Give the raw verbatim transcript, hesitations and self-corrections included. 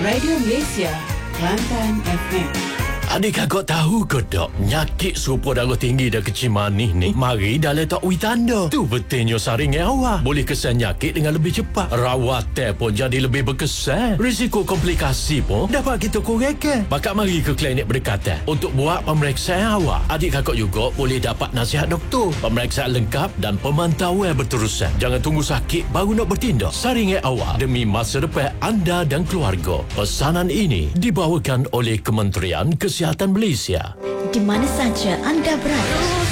Radio Malaysia, Kelantan F M. Adik kakak tahu ke tak, nyakit suhu darah tinggi dan kecil manis ni mari dah letak ui tanda. Tu betulnya saringan awak boleh kesan nyakit dengan lebih cepat. Rawatan pun jadi lebih berkesan. Risiko komplikasi pun dapat kita kurangkan. Maka mari ke klinik berdekatan untuk buat pemeriksaan awak. Adik kakak juga boleh dapat nasihat doktor, pemeriksaan lengkap dan pemantauan berterusan. Jangan tunggu sakit baru nak bertindak. Saringan awak demi masa depan anda dan keluarga. Pesanan ini dibawakan oleh Kementerian Kesihatan Malaysia. Di mana saja anda berada,